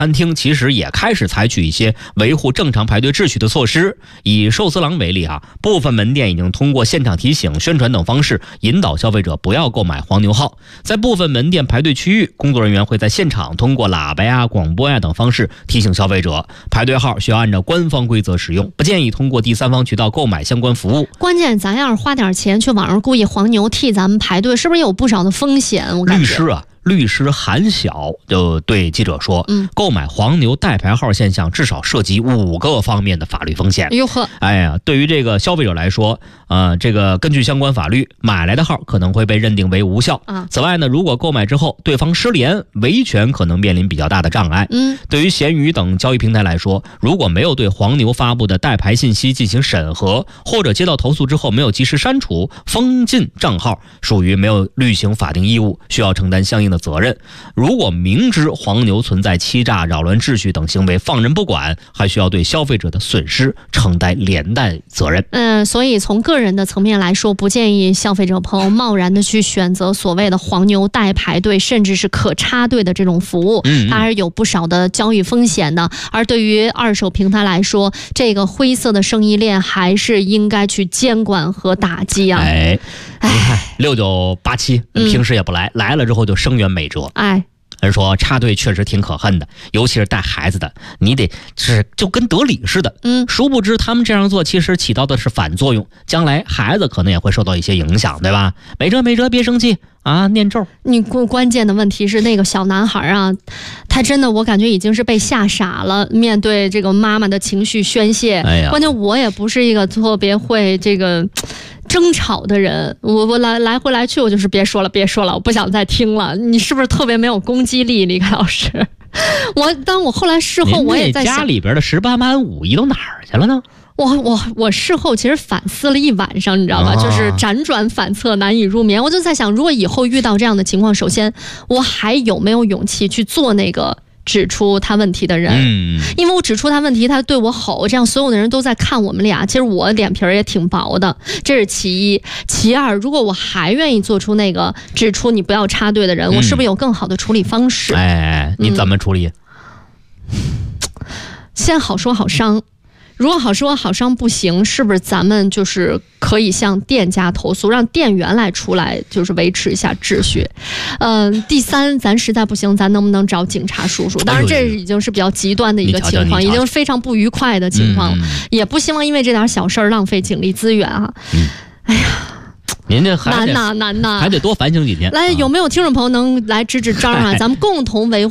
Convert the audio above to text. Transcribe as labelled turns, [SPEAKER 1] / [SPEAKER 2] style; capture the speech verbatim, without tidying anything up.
[SPEAKER 1] 餐厅其实也开始采取一些维护正常排队秩序的措施。以寿司郎为例啊，部分门店已经通过现场提醒、宣传等方式引导消费者不要购买黄牛号。在部分门店排队区域，工作人员会在现场通过喇叭呀、广播呀等方式提醒消费者，排队号需要按照官方规则使用，不建议通过第三方渠道购买相关服务。
[SPEAKER 2] 关键咱要是花点钱去网上故意黄牛替咱们排队，是不是有不少的风险？我感觉
[SPEAKER 1] 律师啊。律师韩晓就对记者说，嗯，购买黄牛代牌号现象至少涉及五个方面的法律风险。
[SPEAKER 2] 哎呦呵，
[SPEAKER 1] 哎呀，对于这个消费者来说，呃，这个根据相关法律，买来的号可能会被认定为无效。啊，此外呢，如果购买之后对方失联，维权可能面临比较大的障碍。嗯，对于闲鱼等交易平台来说，如果没有对黄牛发布的代牌信息进行审核，或者接到投诉之后没有及时删除、封禁账号，属于没有履行法定义务，需要承担相应的责任。如果明知黄牛存在欺诈、扰乱秩序等行为，放任不管，还需要对消费者的损失承担连带责任。
[SPEAKER 2] 嗯，所以从个人的层面来说，不建议消费者朋友贸然的去选择所谓的黄牛代排队，甚至是可插队的这种服务，嗯嗯，它还是有不少的交易风险的。而对于二手平台来说，这个灰色的生意链还是应该去监管和打击啊。
[SPEAKER 1] 哎，你看六九八七平时也不来、嗯，来了之后就声援美折。
[SPEAKER 2] 哎，
[SPEAKER 1] 人说插队确实挺可恨的，尤其是带孩子的，你得是就跟得理似的。嗯，殊不知他们这样做其实起到的是反作用，将来孩子可能也会受到一些影响，对吧？美折美折，别生气啊，念咒。
[SPEAKER 2] 你关键的问题是那个小男孩啊，他真的我感觉已经是被吓傻了，面对这个妈妈的情绪宣泄。哎呀，关键我也不是一个特别会这个争吵的人，我我来来回来去，我就是别说了别说了，我不想再听了。你是不是特别没有攻击力，李凯老师？我当我后来事后我也在想，
[SPEAKER 1] 家里边的十八般武艺都哪儿去了呢？
[SPEAKER 2] 我我我事后其实反思了一晚上，你知道吧？啊、就是辗转反侧，难以入眠。我就在想，如果以后遇到这样的情况，首先我还有没有勇气去做那个指出他问题的人？嗯，因为我指出他问题，他对我吼，这样所有的人都在看我们俩。其实我脸皮也挺薄的，这是其一。其二，如果我还愿意做出那个指出你不要插队的人，嗯、我是不是有更好的处理方式？
[SPEAKER 1] 哎，你怎么处理？
[SPEAKER 2] 嗯、先好说好商。如果好说好商不行，是不是咱们就是可以向店家投诉，让店员来出来，就是维持一下秩序？嗯、呃，第三，咱实在不行，咱能不能找警察叔叔？当然，这已经是比较极端的一个情况，已经非常不愉快的情况了，嗯、也不希望因为这点小事儿浪费警力资源啊。嗯、哎呀。
[SPEAKER 1] 您这还
[SPEAKER 2] 难呐难呐，
[SPEAKER 1] 还得多反省几天。
[SPEAKER 2] 来，有没有听众朋友能来支支招啊？咱们共同维护